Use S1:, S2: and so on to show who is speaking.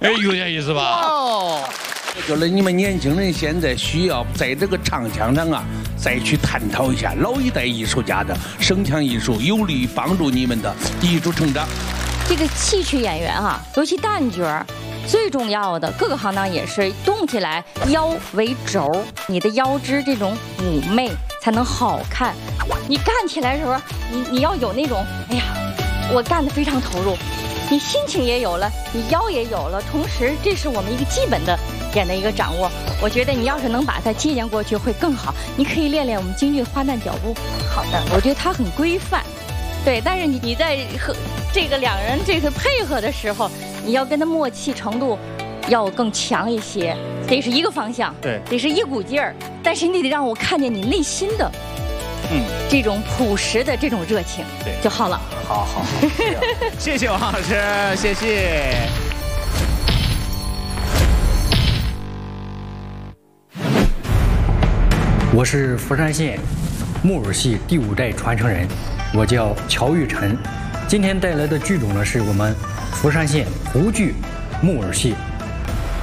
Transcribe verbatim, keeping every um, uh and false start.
S1: 哎，有点意思吧？
S2: 哦，我觉得你们年轻人现在需要在这个唱腔上啊，再去探讨一下老一代艺术家的声腔艺术，有利于帮助你们的艺术成长。
S3: 这个戏曲演员啊，尤其旦角儿，最重要的，各个行当也是动起来腰为轴，你的腰肢这种妩媚才能好看。你干起来的时候，你你要有那种，哎呀，我干得非常投入，你心情也有了，你腰也有了，同时这是我们一个基本的演的一个掌握。我觉得你要是能把它借鉴过去会更好。你可以练练我们京剧花旦脚步。好的，我觉得它很规范。对，但是你你在和这个两人这个配合的时候，你要跟他默契程度要更强一些，得是一个方向，
S1: 对，
S3: 得是一股劲儿，但是你得让我看见你内心的，嗯，这种朴实的这种热情，
S1: 对
S3: 就好了。
S1: 好好好，
S4: 谢谢王老师，谢谢。
S5: 我是福山县木偶戏第五代传承人，我叫乔玉晨。今天带来的剧种呢，是我们福山县胡剧木偶戏